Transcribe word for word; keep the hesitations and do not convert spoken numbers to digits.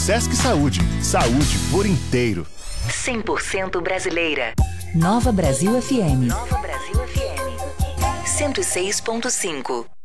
Sesc Saúde. Saúde por inteiro. cem por cento brasileira. Nova Brasil F M. Nova Brasil F M. cento e seis ponto cinco.